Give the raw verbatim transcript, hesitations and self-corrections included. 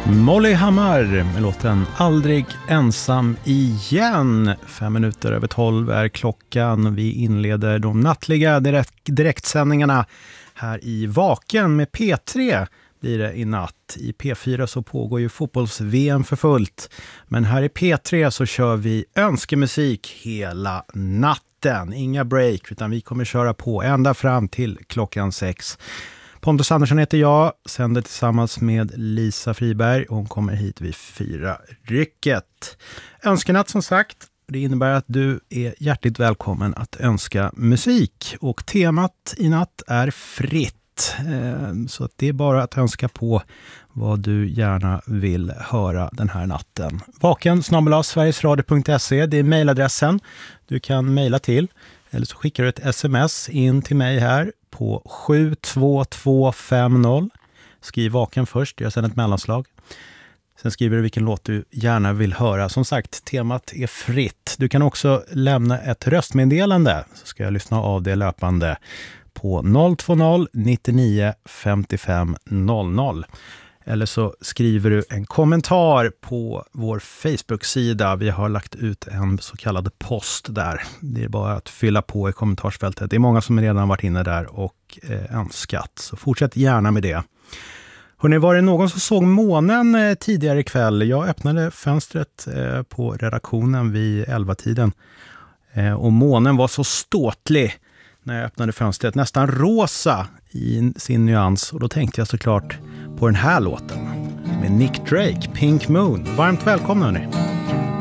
Molly Hammar med låten Aldrig ensam igen. Fem minuter över tolv är klockan. Vi inleder de nattliga direkt, direktsändningarna här i Vaken med P tre. Blir det i natt. I P fyra så pågår ju fotbolls-V M för fullt. Men här i P tre så kör vi önskemusik hela natten. Inga break, utan vi kommer köra på ända fram till klockan sex. Pontus Andersson heter jag, sänder tillsammans med Lisa Friberg. Hon kommer hit vid fyra rycket. Önskenatt som sagt, det innebär att du är hjärtligt välkommen att önska musik. Och temat i natt är fritt. Så att det är bara att önska på vad du gärna vill höra den här natten. Vaken snabel-a sverigesradio punkt se, det är mejladressen du kan mejla till. Eller så skickar du ett sms in till mig här på sju två två fem noll. Skriv Vaken först, jag sänder ett mellanslag. Sen skriver du vilken låt du gärna vill höra. Som sagt, temat är fritt. Du kan också lämna ett röstmeddelande, så ska jag lyssna av det löpande på noll två noll nittionio femtiofem noll noll. Eller så skriver du en kommentar på vår Facebook-sida. Vi har lagt ut en så kallad post där. Det är bara att fylla på i kommentarsfältet. Det är många som redan varit inne där och eh, önskat. Så fortsätt gärna med det. Hörrni, var det någon som såg månen eh, tidigare ikväll? Jag öppnade fönstret eh, på redaktionen vid elva-tiden. Eh, och månen var så ståtlig när jag öppnade fönstret. Nästan rosa i sin nyans. Och då tänkte jag såklart på den här låten med Nick Drake, Pink Moon. Varmt välkomna hörni!